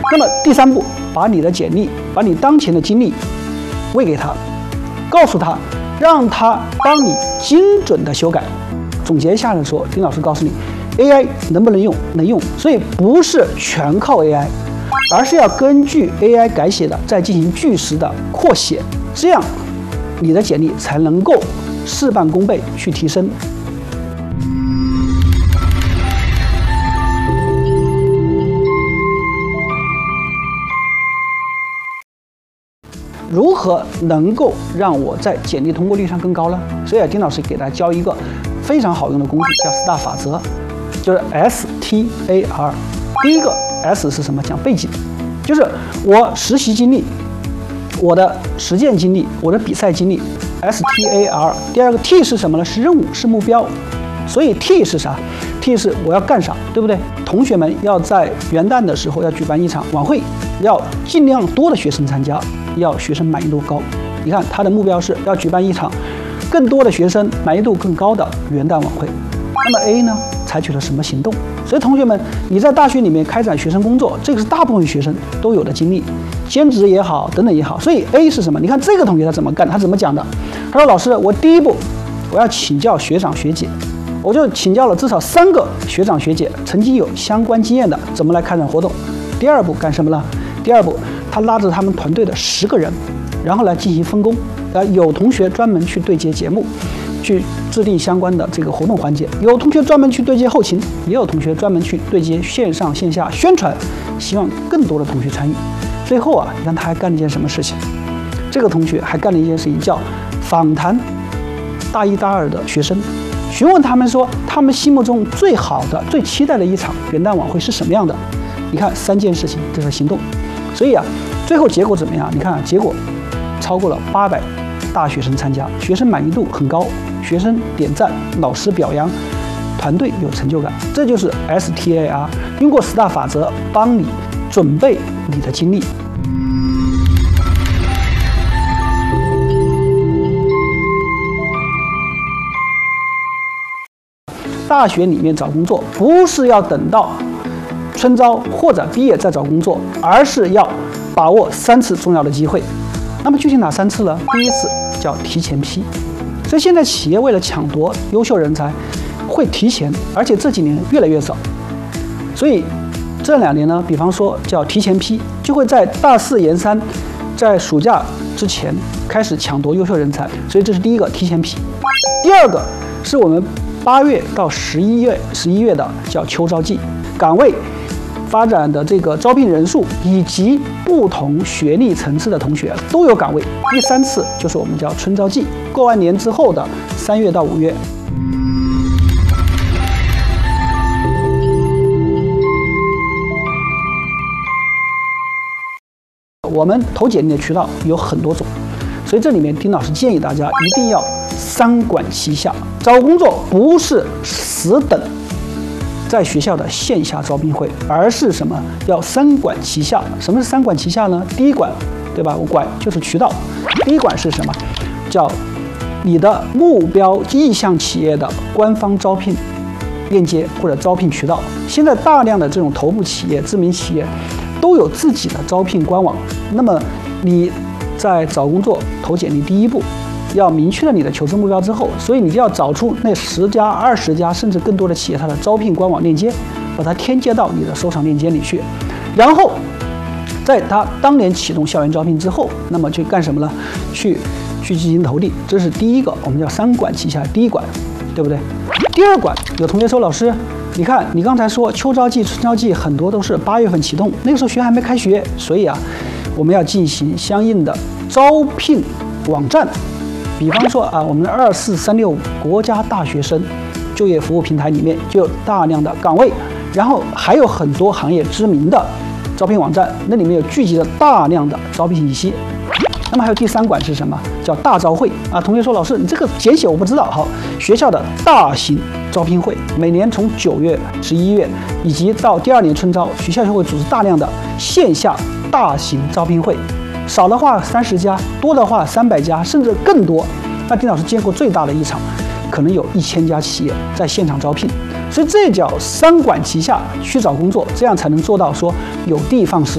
那么第3步，把你的简历，把你当前的经历喂给他，告诉他，让他帮你精准的修改。总结一下来说，丁老师告诉你 ，AI 能不能用？能用。所以不是全靠 AI， 而是要根据 AI 改写的再进行据实的扩写，这样你的简历才能够事半功倍去提升。如何能够让我在简历通过率上更高呢？所以丁老师给大家教一个非常好用的工具，叫STAR法则，就是 STAR。第一个 S 是什么？讲背景，就是我实习经历、我的实践经历、我的比赛经历 ，STAR。第二个 T 是什么呢？是任务，是目标。所以 T 是啥 ？T 是我要干啥，对不对？同学们要在元旦的时候要举办一场晚会，要尽量多的学生参加，要学生满意度高。你看他的目标是要举办一场更多的学生满意度更高的元旦晚会。那么 A 呢，采取了什么行动？所以同学们，你在大学里面开展学生工作，这个是大部分学生都有的经历，兼职也好，等等也好。所以 A 是什么？你看这个同学他怎么干？他怎么讲的？他说：“老师，我第一步我要请教学长学姐。”我就请教了至少3个学长学姐，曾经有相关经验的，怎么来开展活动。第2步干什么呢？第2步，他拉着他们团队的10个人，然后来进行分工。有同学专门去对接节目，去制定相关的这个活动环节；有同学专门去对接后勤，也有同学专门去对接线上线下宣传，希望更多的同学参与。最后啊，你看他还干了一件什么事情？这个同学还干了一件事情，叫访谈大1、大2的学生。询问他们说，他们心目中最好的、最期待的一场元旦晚会是什么样的？你看3件事情，这是行动。所以啊，最后结果怎么样？你看结果超过了800大学生参加，学生满意度很高，学生点赞，老师表扬，团队有成就感。这就是 STAR， 用过STAR法则帮你准备你的经历。大学里面找工作，不是要等到春招或者毕业再找工作，而是要把握3次重要的机会。那么具体哪3次呢？第一次叫提前批，所以现在企业为了抢夺优秀人才，会提前，而且这几年越来越早。所以这2年呢，比方说叫提前批，就会在大4研3，在暑假之前开始抢夺优秀人才。所以这是第一个提前批。第2个是我们8月到11月的叫秋招季，岗位发展的这个招聘人数以及不同学历层次的同学都有岗位。第3次就是我们叫春招季，过完年之后的3月到5月。我们投简历的渠道有很多种，所以这里面丁老师建议大家一定要3管齐下。找工作不是死等在学校的线下招聘会，而是什么？要3管齐下。什么是3管齐下呢？第1管，对吧？我管就是渠道。第1管是什么？叫你的目标意向企业的官方招聘链接或者招聘渠道。现在大量的这种头部企业、知名企业都有自己的招聘官网。那么你在找工作投简历第1步，要明确了你的求职目标之后，所以你就要找出那10家、20家甚至更多的企业它的招聘官网链接，把它添加到你的收藏链接里去。然后在它当年启动校园招聘之后，那么去干什么呢？去进行投递。这是第1个，我们叫3管齐下。第1管，对不对？第2管，有同学说，老师，你看你刚才说秋招季、春招季很多都是8月份启动，那个时候学校还没开学，所以啊，我们要进行相应的招聘网站。比方说啊，我们的24365国家大学生就业服务平台里面就有大量的岗位，然后还有很多行业知名的招聘网站，那里面有聚集了大量的招聘信息。那么还有第3管是什么？叫大招会啊。同学说，老师你这个简写我不知道。好，学校的大型招聘会，每年从9月、11月以及到第2年春招，学校就会组织大量的线下大型招聘会。少的话30家，多的话300家，甚至更多。那丁老师见过最大的一场，可能有1000家企业在现场招聘。所以这叫3管齐下去找工作，这样才能做到说有的放矢。